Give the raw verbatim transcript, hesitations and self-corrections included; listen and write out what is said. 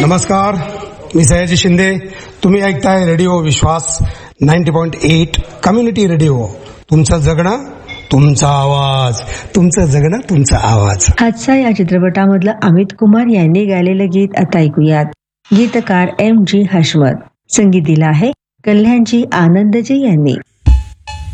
नमस्कार, मी सयाजी शिंदे. तुम्ही ऐकताय रेडिओ विश्वास ninety point eight community radio. तुमचं जगणं तुमचा आवाज, तुमचं जगणं तुमचा आवाज. आजचा या चित्रपटामधलं अमित कुमार यांनी गायलेलं गीत आता ऐकूयात. गीतकार एम जी हशमत. संगीत दिलं आहे कल्याणजी आनंदजी यांनी.